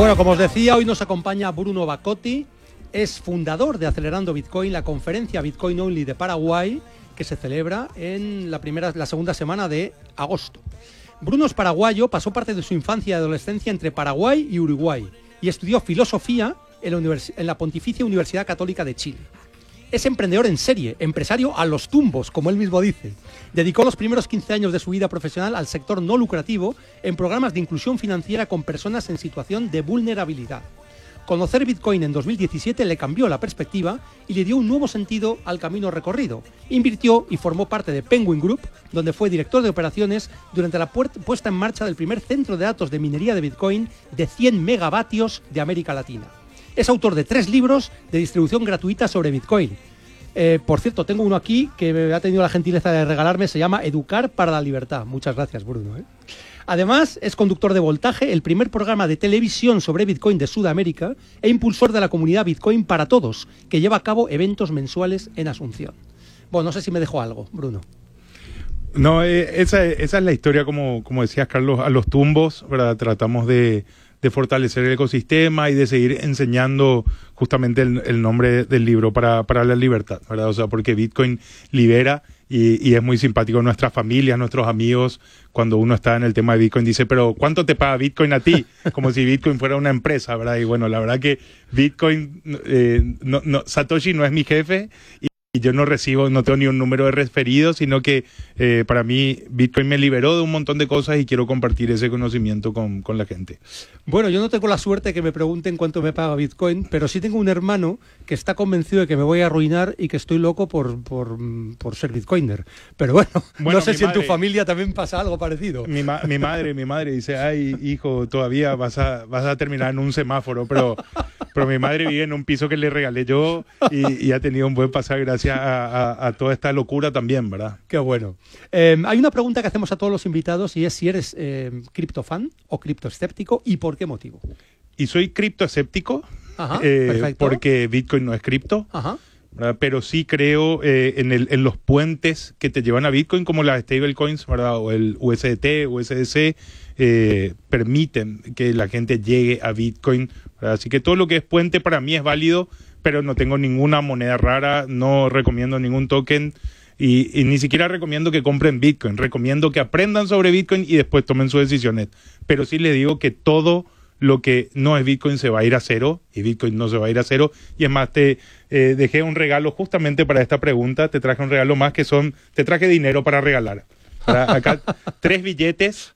Bueno, como os decía, hoy nos acompaña Bruno Bacotti, es fundador de Acelerando Bitcoin, la conferencia Bitcoin Only de Paraguay, que se celebra en la segunda semana de agosto. Bruno es paraguayo, pasó parte de su infancia y adolescencia entre Paraguay y Uruguay y estudió filosofía en la Pontificia Universidad Católica de Chile. Es emprendedor en serie, empresario a los tumbos, como él mismo dice. Dedicó los primeros 15 años de su vida profesional al sector no lucrativo en programas de inclusión financiera con personas en situación de vulnerabilidad. Conocer Bitcoin en 2017 le cambió la perspectiva y le dio un nuevo sentido al camino recorrido. Invirtió y formó parte de Penguin Group, donde fue director de operaciones durante la puesta en marcha del primer centro de datos de minería de Bitcoin de 100 megavatios de América Latina. Es autor de 3 libros de distribución gratuita sobre Bitcoin. Por cierto, tengo uno aquí que ha tenido la gentileza de regalarme, se llama Educar para la Libertad. Muchas gracias, Bruno. Además, es conductor de Voltaje, el primer programa de televisión sobre Bitcoin de Sudamérica, e impulsor de la comunidad Bitcoin para Todos, que lleva a cabo eventos mensuales en Asunción. Bueno, no sé si me dejó algo, Bruno. No, esa es la historia, como decías, Carlos, a los tumbos, ¿verdad? Tratamos de fortalecer el ecosistema y de seguir enseñando justamente el nombre del libro para la libertad, ¿verdad? O sea, porque Bitcoin libera y es muy simpático. Nuestras familias, nuestros amigos, cuando uno está en el tema de Bitcoin, dice, pero ¿cuánto te paga Bitcoin a ti? Como si Bitcoin fuera una empresa, ¿verdad? Y bueno, la verdad que Bitcoin, Satoshi no es mi jefe y yo no tengo ni un número de referidos, sino que para mí Bitcoin me liberó de un montón de cosas y quiero compartir ese conocimiento con la gente. Bueno, yo no tengo la suerte que me pregunten cuánto me paga Bitcoin, pero sí tengo un hermano que está convencido de que me voy a arruinar y que estoy loco por ser Bitcoiner. Pero bueno, no sé si en tu familia también pasa algo parecido. Mi madre dice, ay, hijo, todavía vas a terminar en un semáforo, pero mi madre vive en un piso que le regalé yo y ha tenido un buen pasar gracias a toda esta locura también, ¿verdad? Qué bueno. Hay una pregunta que hacemos a todos los invitados y es si eres criptofan o criptoescéptico y por qué motivo. Y soy criptoescéptico, perfecto. porque Bitcoin no es cripto, ¿verdad? Pero sí creo en los puentes que te llevan a Bitcoin, como las stablecoins, ¿verdad? O el USDT, USDC, permiten que la gente llegue a Bitcoin, ¿verdad? Así que todo lo que es puente para mí es válido, pero no tengo ninguna moneda rara, no recomiendo ningún token y ni siquiera recomiendo que compren Bitcoin. Recomiendo que aprendan sobre Bitcoin y después tomen sus decisiones. Pero sí les digo que todo lo que no es Bitcoin se va a ir a cero y Bitcoin no se va a ir a cero. Y es más, te dejé un regalo justamente para esta pregunta. Te traje un regalo más te traje dinero para regalar. Acá 3 billetes,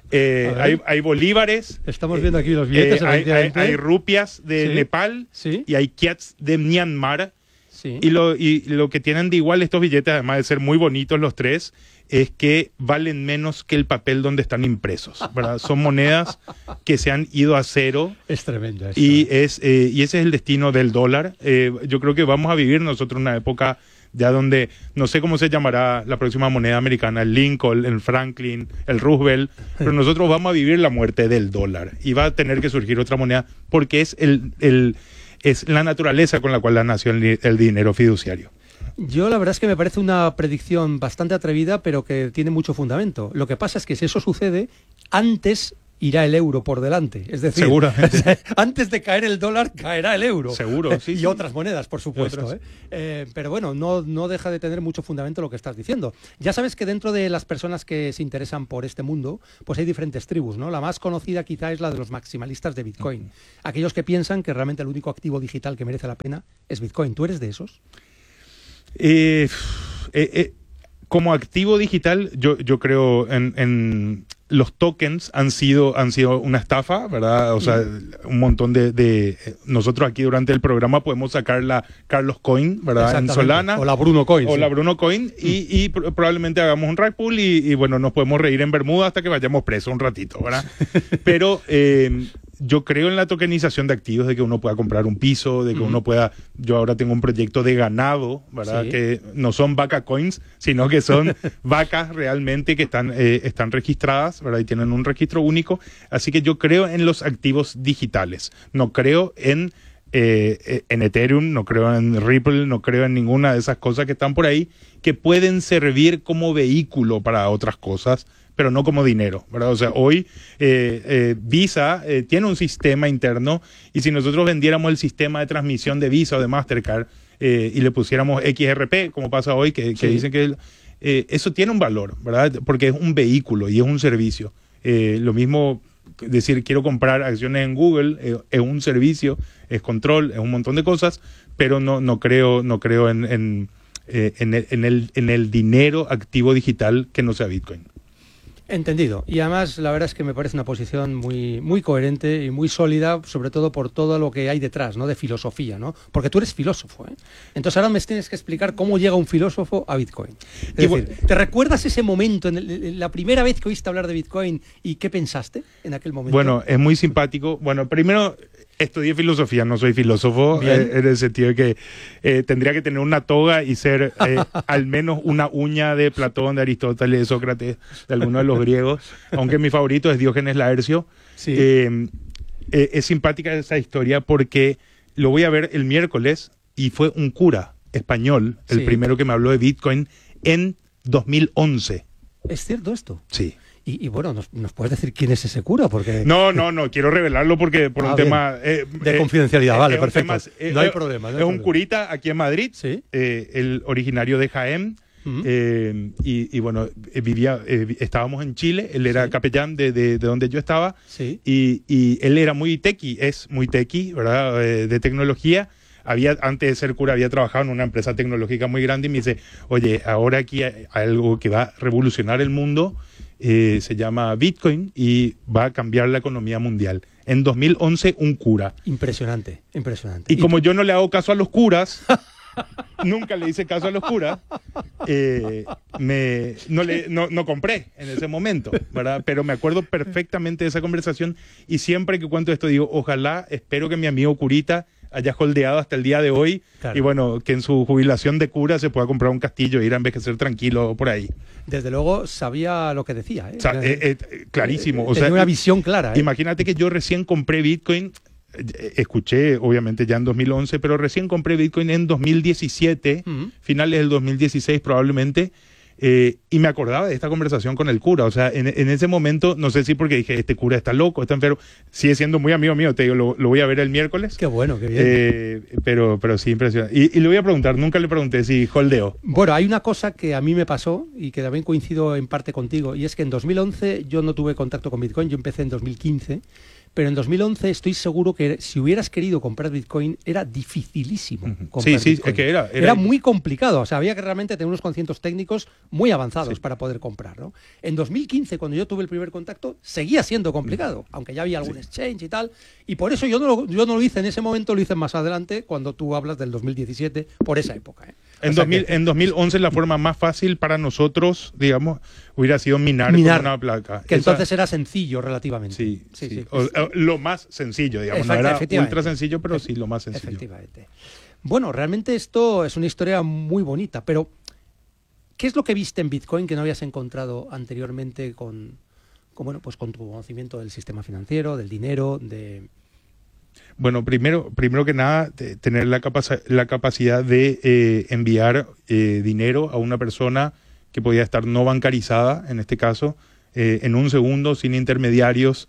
hay bolívares. Estamos viendo aquí los billetes. Hay rupias de Nepal y hay kyats de Myanmar. Sí. Y lo que tienen de igual estos billetes, además de ser muy bonitos los 3, es que valen menos que el papel donde están impresos, ¿verdad? Son monedas que se han ido a cero. Es tremendo esto. Y ese es el destino del dólar. Yo creo que vamos a vivir nosotros una época ya donde, no sé cómo se llamará la próxima moneda americana, el Lincoln, el Franklin, el Roosevelt, pero nosotros vamos a vivir la muerte del dólar y va a tener que surgir otra moneda porque es es la naturaleza con la cual nació el dinero fiduciario. Yo la verdad es que me parece una predicción bastante atrevida, pero que tiene mucho fundamento. Lo que pasa es que si eso sucede, antes irá el euro por delante. Es decir, seguramente. Antes de caer el dólar, caerá el euro. Seguro, sí. Y otras monedas, por supuesto. Pero bueno, no deja de tener mucho fundamento lo que estás diciendo. Ya sabes que dentro de las personas que se interesan por este mundo, pues hay diferentes tribus, ¿no? La más conocida quizá es la de los maximalistas de Bitcoin. Aquellos que piensan que realmente el único activo digital que merece la pena es Bitcoin. ¿Tú eres de esos? Como activo digital, yo creo en los tokens han sido una estafa, ¿verdad? O sea, un montón de nosotros aquí durante el programa podemos sacar la Carlos Coin, ¿verdad? En Solana. O la Bruno Coin. O la Bruno Coin y probablemente hagamos un rug pull y bueno, nos podemos reír en Bermuda hasta que vayamos presos un ratito, ¿verdad? Pero yo creo en la tokenización de activos, de que uno pueda comprar un piso, de que uno pueda... Yo ahora tengo un proyecto de ganado, ¿verdad? Sí. Que no son vaca coins, sino que son vacas realmente que están registradas, ¿verdad? Y tienen un registro único. Así que yo creo en los activos digitales. No creo en Ethereum, no creo en Ripple, no creo en ninguna de esas cosas que están por ahí, que pueden servir como vehículo para otras cosas, pero no como dinero, ¿verdad? O sea, hoy Visa tiene un sistema interno y si nosotros vendiéramos el sistema de transmisión de Visa o de Mastercard y le pusiéramos XRP, como pasa hoy, que dicen que eso tiene un valor, ¿verdad? Porque es un vehículo y es un servicio. Lo mismo decir, quiero comprar acciones en Google, es un servicio, es control, es un montón de cosas, pero no creo en el dinero activo digital que no sea Bitcoin. Entendido. Y además, la verdad es que me parece una posición muy, muy coherente y muy sólida, sobre todo por todo lo que hay detrás, ¿no? De filosofía, ¿no? Porque tú eres filósofo, ¿eh? Entonces ahora me tienes que explicar cómo llega un filósofo a Bitcoin. Es decir, ¿te recuerdas ese momento, en la primera vez que oíste hablar de Bitcoin y qué pensaste en aquel momento? Bueno, es muy simpático. Bueno, primero estudié filosofía, no soy filósofo, en el sentido de que tendría que tener una toga y ser al menos una uña de Platón, de Aristóteles, de Sócrates, de alguno de los griegos, aunque mi favorito es Diógenes Laercio. Sí. Es simpática esa historia porque lo voy a ver el miércoles y fue un cura español, el primero que me habló de Bitcoin en 2011. ¿Es cierto esto? Sí. Y bueno, ¿nos puedes decir quién es ese cura? Porque No, quiero revelarlo porque por un tema... de confidencialidad, vale, perfecto. No hay problema. Es un curita aquí en Madrid, ¿sí? El originario de Jaén, y bueno, estábamos en Chile, él era capellán de donde yo estaba, y él era muy tequi, es muy tequi, ¿verdad? De tecnología. Antes de ser cura, había trabajado en una empresa tecnológica muy grande y me dice, oye, ahora aquí hay algo que va a revolucionar el mundo, se llama Bitcoin y va a cambiar la economía mundial. En 2011, un cura. Impresionante. Y como yo no le hago caso a los curas, nunca le hice caso a los curas, no compré en ese momento, ¿verdad? Pero me acuerdo perfectamente de esa conversación y siempre que cuento esto digo, ojalá, espero que mi amigo curita haya holdeado hasta el día de hoy, claro. Y bueno, que en su jubilación de cura se pueda comprar un castillo e ir a envejecer tranquilo por ahí. Desde luego sabía lo que decía, ¿eh? O sea, clarísimo. Tenía una visión clara, ¿eh? Imagínate que yo recién compré Bitcoin, escuché obviamente ya en 2011, pero recién compré Bitcoin en 2017, finales del 2016 probablemente, y me acordaba de esta conversación con el cura. O sea, en ese momento, no sé si porque dije, este cura está loco, está enfermo, sigue siendo muy amigo mío, te digo, lo voy a ver el miércoles. Qué bueno, qué bien. Pero sí, impresionante. Y le voy a preguntar, nunca le pregunté si holdeó. Bueno, hay una cosa que a mí me pasó y que también coincido en parte contigo, y es que en 2011 yo no tuve contacto con Bitcoin, yo empecé en 2015, pero en 2011 estoy seguro que si hubieras querido comprar Bitcoin era dificilísimo comprar Bitcoin. Es que era muy complicado, o sea, había que realmente tener unos conocimientos técnicos muy avanzados para poder comprar, ¿no? En 2015, cuando yo tuve el primer contacto, seguía siendo complicado, aunque ya había algún exchange y tal, y por eso yo no lo hice en ese momento, lo hice más adelante, cuando tú hablas del 2017, por esa época, ¿eh? En 2011 la forma más fácil para nosotros, digamos, hubiera sido minar con una placa. Que entonces era sencillo relativamente. Sí. Lo más sencillo, digamos. No era ultra sencillo, pero sí lo más sencillo. Efectivamente. Bueno, realmente esto es una historia muy bonita, pero ¿qué es lo que viste en Bitcoin que no habías encontrado anteriormente con tu conocimiento del sistema financiero, del dinero, de... Bueno, primero que nada, tener la capacidad de enviar dinero a una persona que podía estar no bancarizada, en este caso, en un segundo, sin intermediarios,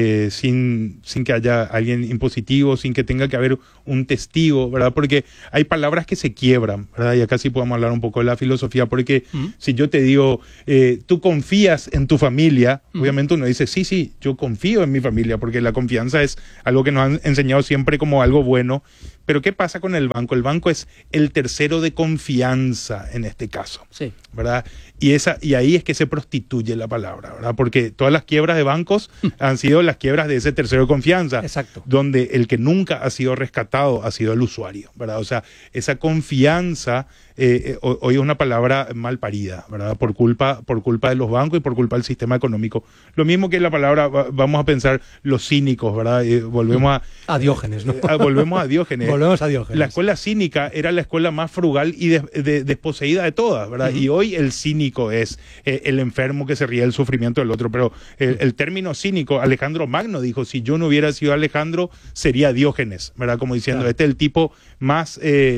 sin que haya alguien impositivo, sin que tenga que haber un testigo, ¿verdad? Porque hay palabras que se quiebran, ¿verdad? Y acá sí podemos hablar un poco de la filosofía, porque si yo te digo, tú confías en tu familia, obviamente uno dice, sí, yo confío en mi familia, porque la confianza es algo que nos han enseñado siempre como algo bueno. Pero ¿qué pasa con el banco? El banco es el tercero de confianza en este caso, ¿verdad? Y ahí es que se prostituye la palabra, ¿verdad? Porque todas las quiebras de bancos han sido las quiebras de ese tercero de confianza. Exacto. Donde el que nunca ha sido rescatado ha sido el usuario, ¿verdad? O sea, esa confianza hoy es una palabra mal parida, ¿verdad? Por culpa de los bancos y por culpa del sistema económico. Lo mismo que la palabra, vamos a pensar, los cínicos, ¿verdad? Volvemos a Diógenes, ¿no? Volvemos a Diógenes. Volvemos a Diógenes. La escuela cínica era la escuela más frugal y desposeída de todas, ¿verdad? Y hoy el cínico es el enfermo que se ríe del sufrimiento del otro. Pero el término cínico, Alejandro Magno dijo, si yo no hubiera sido Alejandro, sería Diógenes, ¿verdad? Como diciendo, este es el tipo más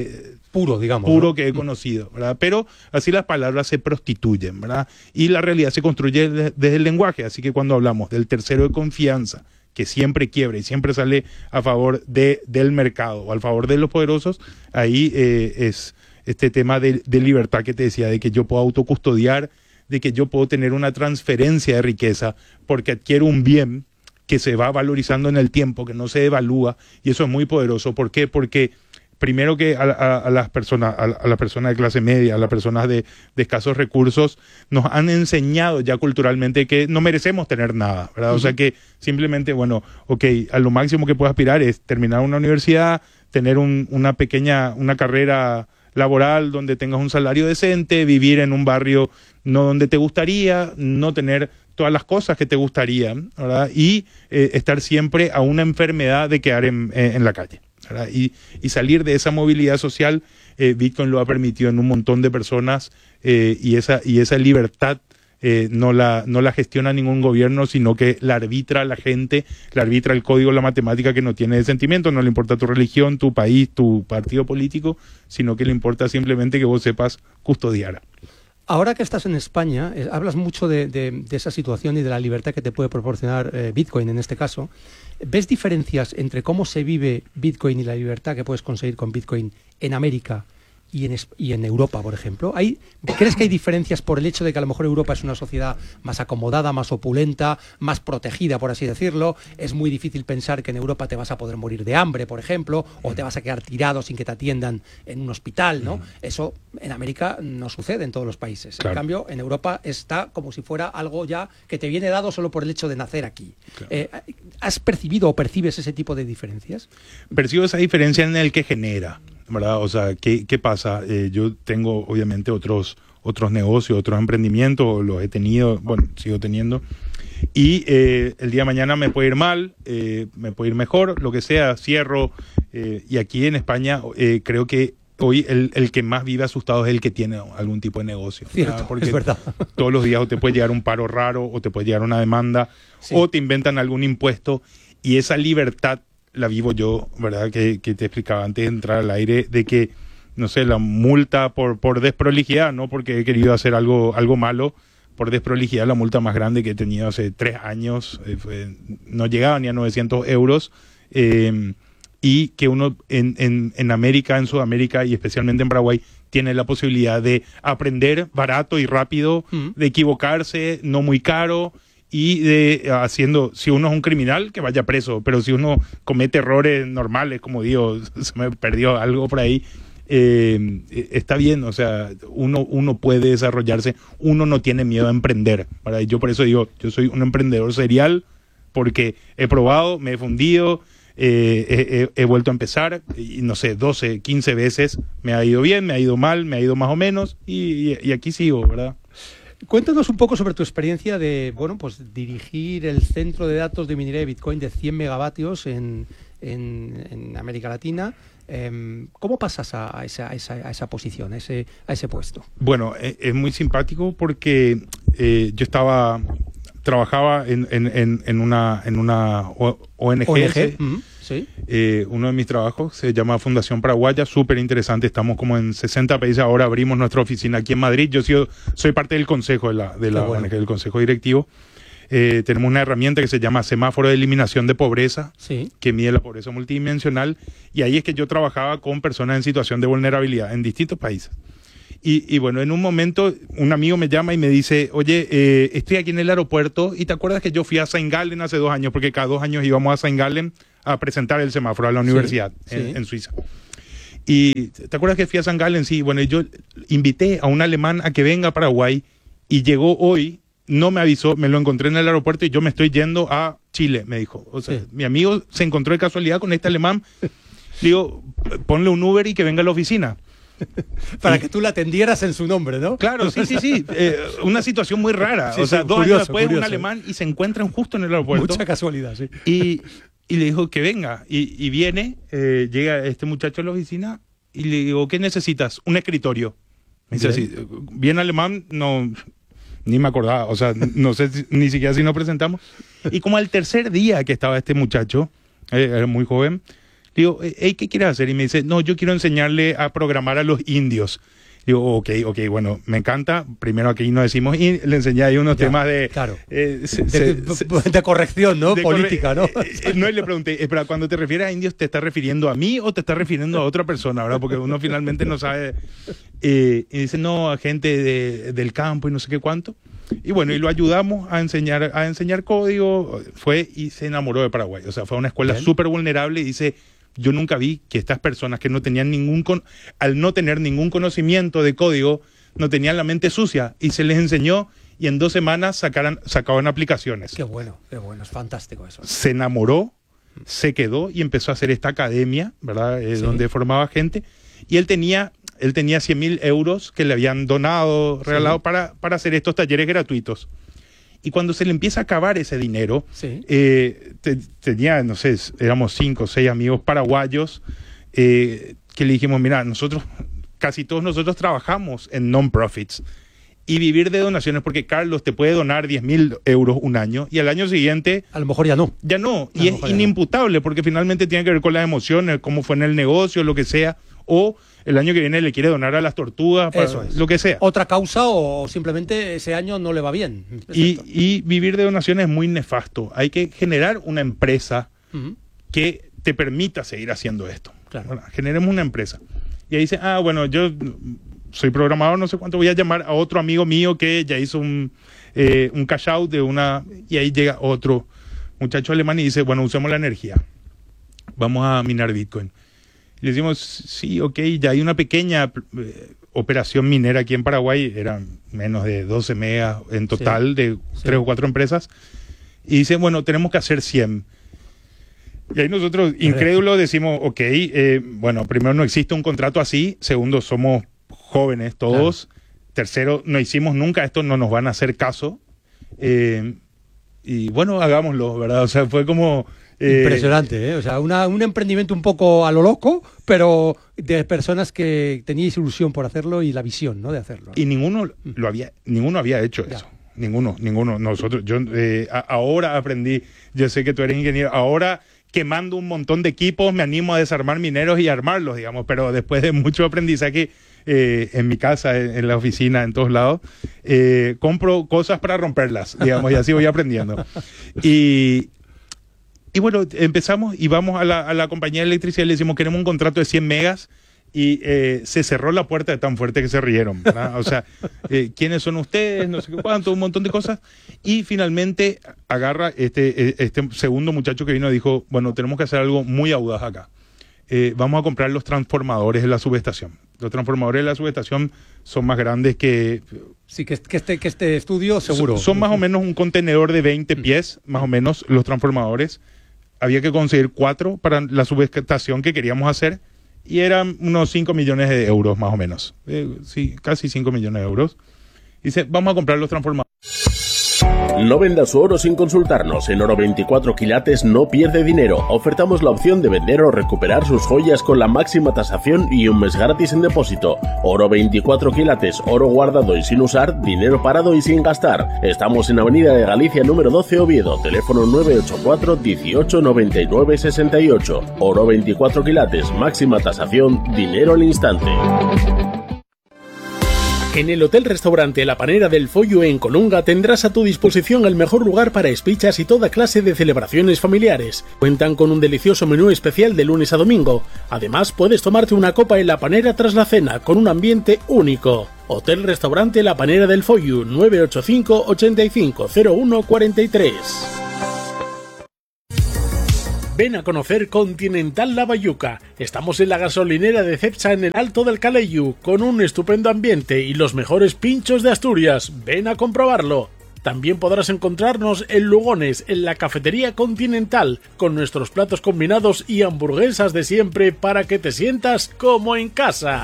puro, digamos. Puro, ¿no? que he conocido, ¿verdad? Pero así las palabras se prostituyen, ¿verdad? Y la realidad se construye desde el lenguaje. Así que cuando hablamos del tercero de confianza, que siempre quiebra y siempre sale a favor del mercado o a favor de los poderosos, ahí es este tema de libertad que te decía, de que yo puedo autocustodiar, de que yo puedo tener una transferencia de riqueza porque adquiero un bien que se va valorizando en el tiempo, que no se devalúa, y eso es muy poderoso. ¿Por qué? Porque primero que a las personas de clase media, a las personas de escasos recursos, nos han enseñado ya culturalmente que no merecemos tener nada, ¿verdad? O sea que simplemente, bueno, ok, a lo máximo que puedo aspirar es terminar una universidad, tener una carrera laboral donde tengas un salario decente, vivir en un barrio no donde te gustaría, no tener todas las cosas que te gustarían, ¿verdad? Y estar siempre a una enfermedad de quedar en la calle, ¿verdad? Y salir de esa movilidad social, Bitcoin lo ha permitido en un montón de personas, y esa libertad no la gestiona ningún gobierno, sino que la arbitra la gente, la arbitra el código, la matemática, que no tiene de sentimiento, no le importa tu religión, tu país, tu partido político, sino que le importa simplemente que vos sepas custodiar. Ahora que estás en España, hablas mucho de esa situación y de la libertad que te puede proporcionar Bitcoin en este caso. ¿Ves diferencias entre cómo se vive Bitcoin y la libertad que puedes conseguir con Bitcoin en América y en Europa, por ejemplo? ¿Crees que hay diferencias por el hecho de que a lo mejor Europa es una sociedad más acomodada, más opulenta, más protegida, por así decirlo? Es muy difícil pensar que en Europa te vas a poder morir de hambre, por ejemplo, o te vas a quedar tirado sin que te atiendan en un hospital, ¿no? Eso en América no sucede en todos los países. Claro. En cambio, en Europa está como si fuera algo ya que te viene dado solo por el hecho de nacer aquí. Claro. ¿Has percibido o percibes ese tipo de diferencias? Percibo esa diferencia en el que genera, ¿verdad? O sea, ¿qué pasa? Yo tengo obviamente otros negocios, otros emprendimientos, los he tenido, bueno, sigo teniendo, y el día de mañana me puede ir mal, me puede ir mejor, lo que sea, cierro, y aquí en España creo que hoy el que más vive asustado es el que tiene algún tipo de negocio. Cierto, porque es verdad. Todos los días o te puede llegar un paro raro, o te puede llegar una demanda, sí, o te inventan algún impuesto, y esa libertad la vivo yo, ¿verdad? Que te explicaba antes de entrar al aire, de que, no sé, la multa por desprolijidad, no porque he querido hacer algo malo, por desprolijidad, la multa más grande que he tenido hace 3 años, no llegaba ni a 900 euros, y que uno en América, en Sudamérica y especialmente en Paraguay, tiene la posibilidad de aprender barato y rápido, de equivocarse, no muy caro, y si uno es un criminal, que vaya preso, pero si uno comete errores normales, como digo, se me perdió algo por ahí, está bien, o sea, uno puede desarrollarse, uno no tiene miedo a emprender, ¿verdad? Yo por eso digo, yo soy un emprendedor serial, porque he probado, me he fundido, he vuelto a empezar, y no sé, 12, 15 veces, me ha ido bien, me ha ido mal, me ha ido más o menos, y aquí sigo, ¿verdad? Cuéntanos un poco sobre tu experiencia de, bueno, pues dirigir el centro de datos de minería de Bitcoin de 100 megavatios en América Latina. ¿Cómo pasas a esa posición, a ese puesto? Bueno, es muy simpático porque yo trabajaba en una ONG. Sí. Uno de mis trabajos se llama Fundación Paraguaya, súper interesante. Estamos como en 60 países. Ahora abrimos nuestra oficina aquí en Madrid. Yo soy parte del consejo de la ONG, del consejo directivo. Tenemos una herramienta que se llama Semáforo de Eliminación de Pobreza, sí, que mide la pobreza multidimensional. Y ahí es que yo trabajaba con personas en situación de vulnerabilidad en distintos países. Y bueno, en un momento un amigo me llama y me dice, oye, estoy aquí en el aeropuerto, y ¿te acuerdas que yo fui a Saint Gallen hace 2 años? Porque cada 2 años íbamos a Saint Gallen a presentar el semáforo a la universidad, sí, en Suiza. Y ¿te acuerdas que fui a Saint Gallen? Sí, bueno, yo invité a un alemán a que venga a Paraguay, y llegó hoy, no me avisó, me lo encontré en el aeropuerto, y yo me estoy yendo a Chile, me dijo. O sea, sí, mi amigo se encontró de casualidad con este alemán. Le digo, ponle un Uber y que venga a la oficina. Para que tú la atendieras en su nombre, ¿no? Claro, sí. Una situación muy rara. Sí, o sea, sí, 2 curioso, años después, curioso. un alemán, y se encuentran justo en el aeropuerto. Mucha casualidad, sí. Y le dijo que venga. Y viene, llega este muchacho a la oficina, y le digo, ¿qué necesitas? Un escritorio. Me dice así, bien alemán, no, ni me acordaba. O sea, no sé ni siquiera si nos presentamos. Y como al tercer día que estaba este muchacho, era muy joven, Digo, hey, ¿qué quieres hacer? Y me dice, no, yo quiero enseñarle a programar a los indios. Digo, ok, bueno, me encanta. Primero aquí no decimos, y le enseñé ahí unos temas de... Claro. De corrección, ¿no? Política, ¿no? No, y le pregunté, espera, cuando te refieres a indios, ¿te estás refiriendo a mí o te estás refiriendo a otra persona, verdad? Porque uno finalmente no sabe. Y dice, no, a gente del campo y no sé qué cuánto. Y bueno, y lo ayudamos a enseñar código. Fue y se enamoró de Paraguay. O sea, fue a una escuela súper vulnerable y dice... Yo nunca vi que estas personas que no tenían al no tener ningún conocimiento de código, no tenían la mente sucia y se les enseñó y en 2 semanas sacaban aplicaciones. Qué bueno, es fantástico eso. Se enamoró, se quedó y empezó a hacer esta academia, ¿verdad? Donde formaba gente. Y él tenía 100.000 euros que le habían regalado para hacer estos talleres gratuitos. Y cuando se le empieza a acabar ese dinero, tenía, no sé, éramos 5 o 6 amigos paraguayos que le dijimos, mira, casi todos nosotros trabajamos en non-profits y vivir de donaciones, porque Carlos te puede donar 10.000 euros un año y al año siguiente... A lo mejor ya no. Ya no, y es inimputable porque finalmente tiene que ver con las emociones, cómo fue en el negocio, lo que sea, o... El año que viene le quiere donar a las tortugas, lo que sea. Otra causa o simplemente ese año no le va bien. Y vivir de donaciones es muy nefasto. Hay que generar una empresa que te permita seguir haciendo esto. Claro. Bueno, generemos una empresa. Y ahí dice, bueno, yo soy programador, no sé cuánto, voy a llamar a otro amigo mío que ya hizo un cash out de una... Y ahí llega otro muchacho alemán y dice, bueno, usemos la energía. Vamos a minar Bitcoin. Y le decimos, sí, ok, ya hay una pequeña operación minera aquí en Paraguay, eran menos de 12 megas en total, de 3 o 4 empresas. Y dice, bueno, tenemos que hacer 100. Y ahí nosotros, incrédulos, decimos, ok, bueno, primero no existe un contrato así, segundo, somos jóvenes todos, tercero, no hicimos nunca esto, no nos van a hacer caso. Y bueno, hagámoslo, ¿verdad? O sea, fue como... Impresionante, ¿eh? O sea, un emprendimiento un poco a lo loco, pero de personas que teníais ilusión por hacerlo y la visión, ¿no? De hacerlo, ¿no? Y ninguno había hecho eso. Ninguno. Nosotros, yo ahora aprendí, yo sé que tú eres ingeniero, ahora quemando un montón de equipos me animo a desarmar mineros y armarlos, digamos, pero después de mucho aprendizaje en mi casa, en la oficina, en todos lados, compro cosas para romperlas, digamos, y así voy aprendiendo. Y bueno, empezamos y vamos a la compañía de electricidad y le decimos, queremos un contrato de 100 megas y se cerró la puerta de tan fuerte que se rieron, ¿verdad? O sea, ¿quiénes son ustedes? No sé qué cuánto, un montón de cosas. Y finalmente agarra este segundo muchacho que vino y dijo, bueno, tenemos que hacer algo muy audaz acá. Vamos a comprar los transformadores de la subestación. Los transformadores de la subestación son más grandes que... Sí, que este estudio seguro. Son más o menos un contenedor de 20 pies, más o menos, los transformadores. Había que conseguir 4 para la subestación que queríamos hacer y eran unos 5 millones de euros más o menos. Sí, casi 5 millones de euros. Dice, vamos a comprar los transformadores. No venda su oro sin consultarnos. En Oro 24 quilates no pierde dinero. Ofertamos la opción de vender o recuperar sus joyas con la máxima tasación y un mes gratis en depósito. Oro 24 quilates, oro guardado y sin usar, dinero parado y sin gastar. Estamos en Avenida de Galicia número 12 Oviedo, teléfono 984 18 99 68. Oro 24 quilates, máxima tasación, dinero al instante. En el Hotel-Restaurante La Panera del Follo en Colunga tendrás a tu disposición el mejor lugar para espichas y toda clase de celebraciones familiares. Cuentan con un delicioso menú especial de lunes a domingo. Además, puedes tomarte una copa en La Panera tras la cena, con un ambiente único. Hotel-Restaurante La Panera del Follo, 985 85 01 43. Ven a conocer Continental La Bayuca. Estamos en la gasolinera de Cepsa en el Alto del Caleyu, con un estupendo ambiente y los mejores pinchos de Asturias. Ven a comprobarlo. También podrás encontrarnos en Lugones, en la cafetería Continental, con nuestros platos combinados y hamburguesas de siempre para que te sientas como en casa.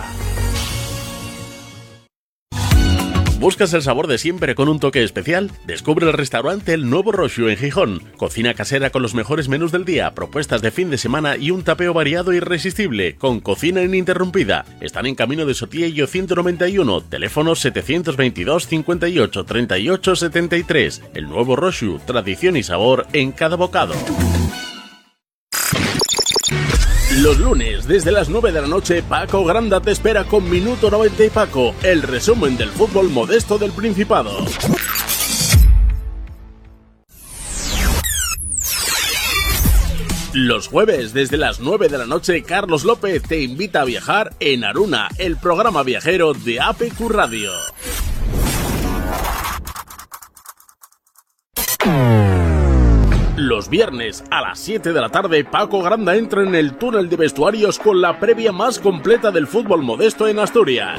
¿Buscas el sabor de siempre con un toque especial? Descubre el restaurante El Nuevo Roxu en Gijón. Cocina casera con los mejores menús del día, propuestas de fin de semana y un tapeo variado e irresistible, con cocina ininterrumpida. Están en Camino de Sotillo 191, teléfono 722 58 38 73. El Nuevo Roxu, tradición y sabor en cada bocado. Los lunes, desde las 9 de la noche, Paco Granda te espera con Minuto 90 y Paco, el resumen del fútbol modesto del Principado. Los jueves, desde las 9 de la noche, Carlos López te invita a viajar en Aruna, el programa viajero de APQ Radio. Los viernes, a las 7 de la tarde, Paco Granda entra en el túnel de vestuarios con la previa más completa del fútbol modesto en Asturias.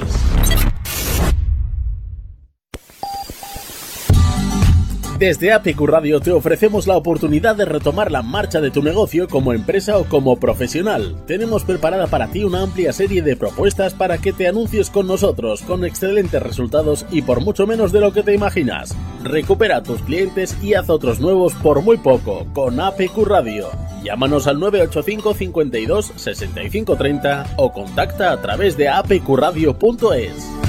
Desde APQ Radio te ofrecemos la oportunidad de retomar la marcha de tu negocio como empresa o como profesional. Tenemos preparada para ti una amplia serie de propuestas para que te anuncies con nosotros, con excelentes resultados y por mucho menos de lo que te imaginas. Recupera a tus clientes y haz otros nuevos por muy poco con APQ Radio. Llámanos al 985 52 65 30 o contacta a través de apqradio.es.